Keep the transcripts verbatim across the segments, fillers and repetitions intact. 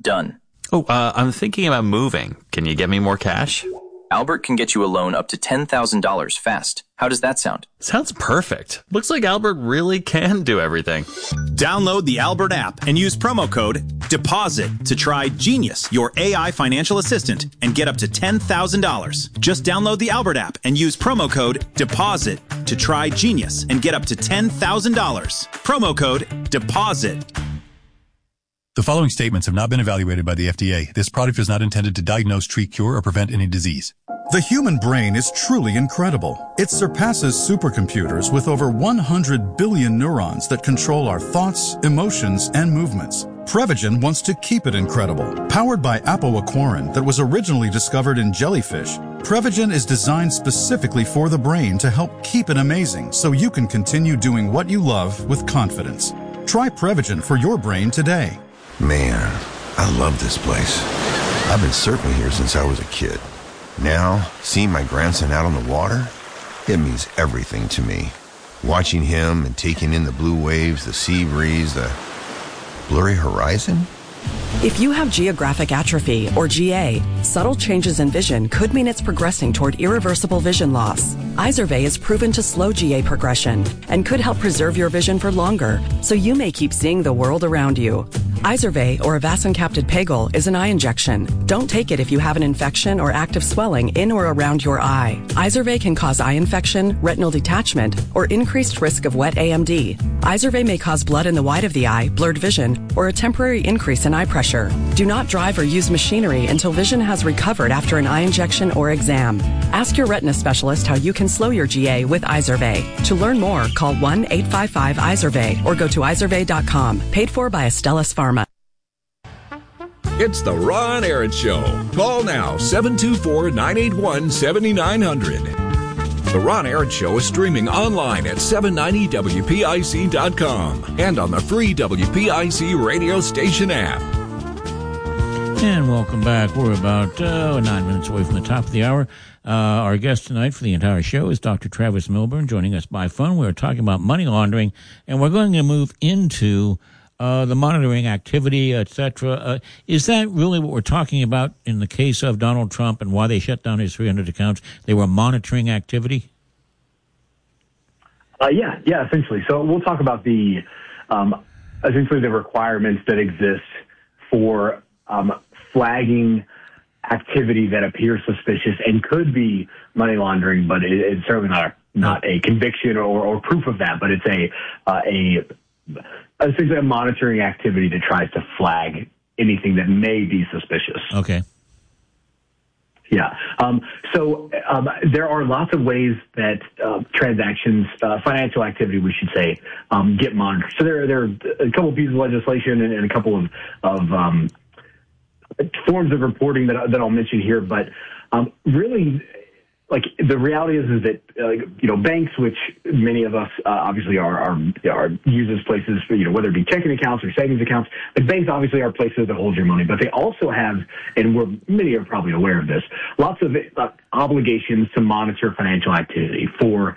Done. Oh, uh, I'm thinking about moving. Can you get me more cash? Albert can get you a loan up to ten thousand dollars fast. How does that sound? Sounds perfect. Looks like Albert really can do everything. Download the Albert app and use promo code DEPOSIT to try Genius, your A I financial assistant, and get up to ten thousand dollars. Just download the Albert app and use promo code DEPOSIT to try Genius and get up to ten thousand dollars. Promo code DEPOSIT. The following statements have not been evaluated by the F D A. This product is not intended to diagnose, treat, cure, or prevent any disease. The human brain is truly incredible. It surpasses supercomputers with over one hundred billion neurons that control our thoughts, emotions, and movements. Prevagen wants to keep it incredible. Powered by apoaquarin that was originally discovered in jellyfish, Prevagen is designed specifically for the brain to help keep it amazing so you can continue doing what you love with confidence. Try Prevagen for your brain today. Man, I love this place. I've been surfing here since I was a kid. Now, seeing my grandson out on the water, it means everything to me. Watching him and taking in the blue waves, the sea breeze, the blurry horizon. If you have geographic atrophy, or G A, subtle changes in vision could mean it's progressing toward irreversible vision loss. Izervay is proven to slow G A progression and could help preserve your vision for longer, so you may keep seeing the world around you. Izervay, or avacincaptad pegol, is an eye injection. Don't take it if you have an infection or active swelling in or around your eye. Izervay can cause eye infection, retinal detachment, or increased risk of wet A M D. Izervay may cause blood in the white of the eye, blurred vision, or a temporary increase in eye pressure. Do not drive or use machinery until vision has recovered after an eye injection or exam. Ask your retina specialist how you can slow your G A with Izervay. To learn more, call one eight five five Izervay or go to izervay dot com. Paid for by Astellas Pharma. It's the Ron Aaron Show. Call now, seven two four, nine eight one, seven nine zero zero. The Ron Aaron Show is streaming online at seven ninety W P I C dot com and on the free W P I C radio station app. And welcome back. We're about uh, nine minutes away from the top of the hour. Uh, our guest tonight for the entire show is Doctor Travis Milburn, joining us by phone. We're talking about money laundering, and we're going to move into uh, the monitoring activity, et cetera. Uh, is that really what we're talking about in the case of Donald Trump and why they shut down his three hundred accounts? They were monitoring activity? Uh, yeah, yeah, essentially. So we'll talk about the um, essentially the requirements that exist for um, flagging activity that appears suspicious and could be money laundering, but it, it's certainly not a, not a conviction or, or proof of that. But it's a uh, a essentially a monitoring activity that tries to flag anything that may be suspicious. Okay. Yeah. Um, so um, there are lots of ways that uh, transactions, uh, financial activity, we should say, um, get monitored. So there, there are a couple of pieces of legislation and, and a couple of, of um, forms of reporting that, that I'll mention here. But um, really, like the reality is, is that uh, you know banks, which many of us uh, obviously are, are are use as places for, you know, whether it be checking accounts or savings accounts. But banks obviously are places that hold your money, but they also have, and we're many are probably aware of this, lots of uh, obligations to monitor financial activity for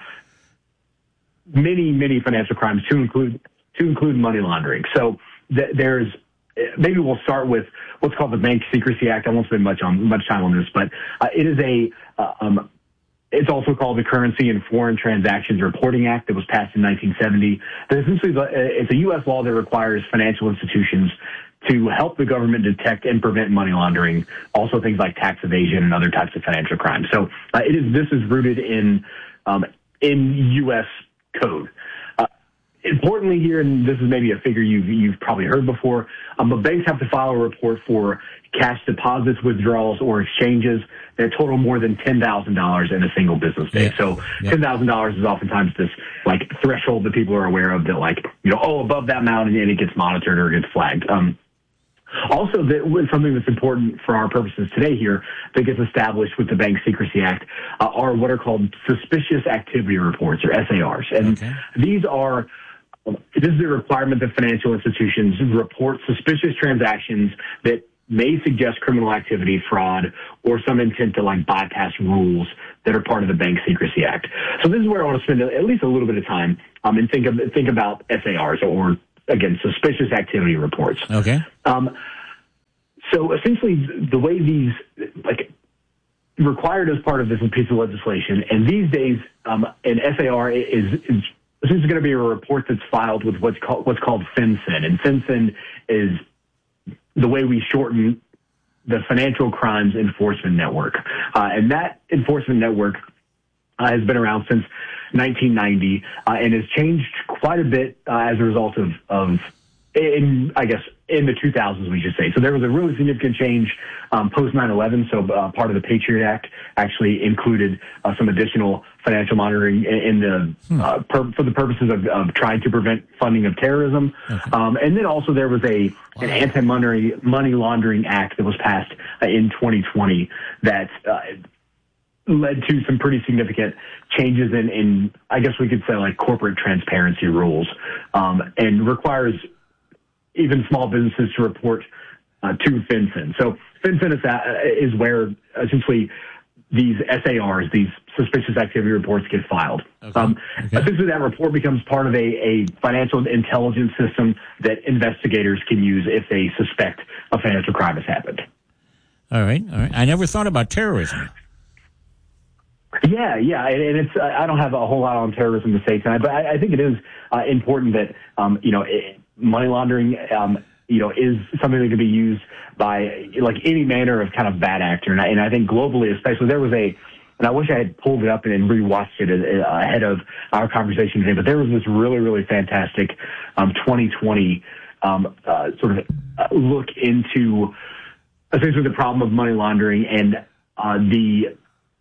many many financial crimes, to include to include money laundering. So th- there's maybe we'll start with what's called the Bank Secrecy Act. I won't spend much on much time on this, but uh, it is a uh, um, it's also called the Currency and Foreign Transactions Reporting Act that was passed in nineteen seventy. That essentially it's a U S law that requires financial institutions to help the government detect and prevent money laundering, also things like tax evasion and other types of financial crimes. So uh, it is this is rooted in um, in U S code. Importantly here, and this is maybe a figure you've, you've probably heard before, um, but banks have to file a report for cash deposits, withdrawals, or exchanges that total more than ten thousand dollars in a single business day. Yeah. So yeah. ten thousand dollars is oftentimes this like threshold that people are aware of that, like, you know, oh, above that amount and it gets monitored or gets flagged. Um, Also, that something that's important for our purposes today here that gets established with the Bank Secrecy Act uh, are what are called suspicious activity reports, or S A Rs. And okay. these are This is a requirement that financial institutions report suspicious transactions that may suggest criminal activity, fraud, or some intent to like bypass rules that are part of the Bank Secrecy Act. So this is where I want to spend at least a little bit of time um, and think of, think about S A Rs, or again, suspicious activity reports. Okay. Um, so essentially, the way these like required as part of this piece of legislation, and these days, um, an S A R is, is essentially going to be a report that's filed with what's called what's called FinCEN, and FinCEN is the way we shorten the Financial Crimes Enforcement Network, uh, and that enforcement network uh, has been around since nineteen ninety uh, and has changed quite a bit uh, as a result of of in I guess. in the two thousands, we should say. So there was a really significant change um, post nine eleven. So uh, part of the Patriot Act actually included uh, some additional financial monitoring in, in the hmm. uh, per, for the purposes of, of trying to prevent funding of terrorism. Okay. Um, and then also there was a wow. an anti-money money laundering act that was passed uh, in twenty twenty that uh, led to some pretty significant changes in, in, I guess we could say, like corporate transparency rules, um, and requires even small businesses to report uh, to FinCEN. So FinCEN is, uh, is where essentially these S A Rs, these suspicious activity reports, get filed. Okay. Um, okay. Essentially, that report becomes part of a, a financial intelligence system that investigators can use if they suspect a financial crime has happened. All right, all right. I never thought about terrorism. Yeah, yeah, and it's I don't have a whole lot on terrorism to say tonight, but I, I think it is uh, important that um, you know it, money laundering um, you know is something that can be used by like any manner of kind of bad actor, and I, and I think globally, especially, there was a, and I wish I had pulled it up and, and rewatched it ahead of our conversation today, but there was this really really fantastic um, twenty twenty um, uh, sort of uh, look into essentially the problem of money laundering and uh, the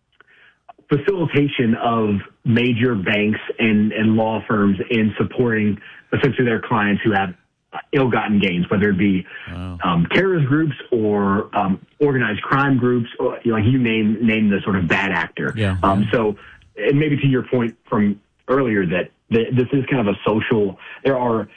facilitation of major banks and, and law firms in supporting essentially their clients who have ill-gotten gains, whether it be wow. um, terrorist groups or um, organized crime groups, or you know, like you name name the sort of bad actor. Yeah, um, yeah. So, and maybe to your point from earlier that th- this is kind of a social. There are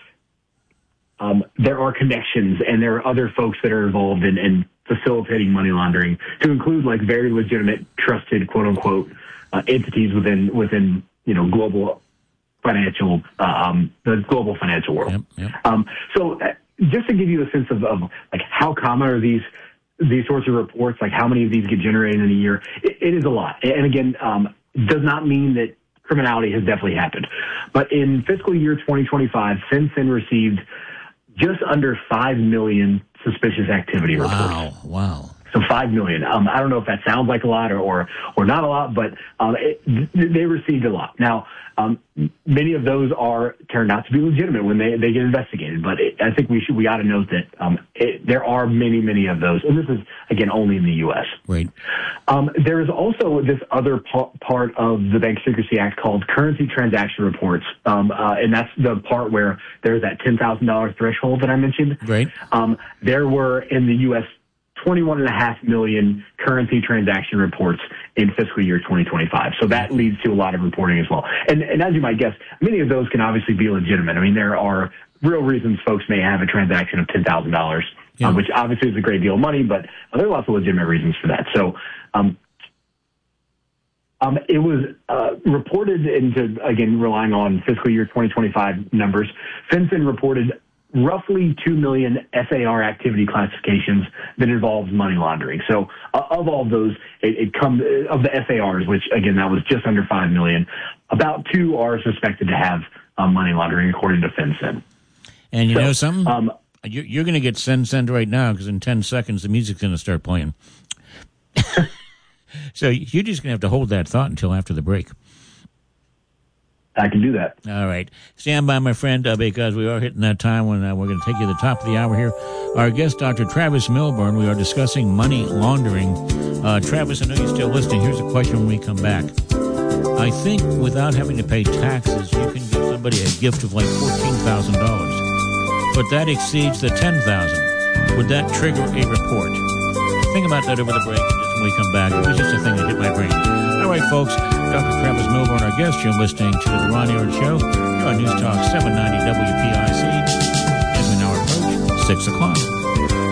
um, there are connections, and there are other folks that are involved in. in facilitating money laundering, to include like very legitimate, trusted, quote unquote, uh, entities within within you know global financial um, the global financial world. Yep, yep. Um, so, uh, just to give you a sense of, of like how common are these these sorts of reports, like how many of these get generated in a year, it, it is a lot. And again, um, does not mean that criminality has definitely happened. But in fiscal year twenty twenty-five, FinCEN received just under five million suspicious activity reports. Wow, wow. So five million. Um, I don't know if that sounds like a lot or, or, or not a lot, but um, it, they received a lot. Now, um, many of those are turned out to be legitimate when they, they get investigated. But it, I think we should we ought to note that um, it, there are many, many of those. And this is, again, only in the U S. Right. Um, there is also this other pa- part of the Bank Secrecy Act called currency transaction reports. Um, uh, and that's the part where there's that ten thousand dollars threshold that I mentioned. Right. Um, there were in the U S twenty-one point five million currency transaction reports in fiscal year twenty twenty-five. So that leads to a lot of reporting as well. And, and as you might guess, many of those can obviously be legitimate. I mean, there are real reasons folks may have a transaction of ten thousand dollars, yeah. um, which obviously is a great deal of money, but there are lots of legitimate reasons for that. So um, um, it was uh, reported into, again, relying on fiscal year twenty twenty-five numbers, FinCEN reported roughly two million S A R activity classifications that involves money laundering. So uh, of all of those, it, it comes of the S A Rs, which again, that was just under five million. About two are suspected to have uh, money laundering, according to FinCEN. And you so, know something? Um, you, you're going to get send send right now because in ten seconds the music's going to start playing. So you're just going to have to hold that thought until after the break. I can do that. All right. Stand by, my friend, uh, because we are hitting that time when uh, we're going to take you to the top of the hour here. Our guest, Doctor Travis Milburn, we are discussing money laundering. Uh, Travis, I know you're still listening. Here's a question when we come back. I think without having to pay taxes, you can give somebody a gift of like fourteen thousand dollars. But that exceeds the ten thousand dollars. Would that trigger a report? Think about that over the break when we come back. It was just a thing that hit my brain. All right, folks. Doctor Travis Milburn, our guest. You're listening to the Ron Aaron Show. You're on News Talk seven ninety W P I C as we now approach six o'clock.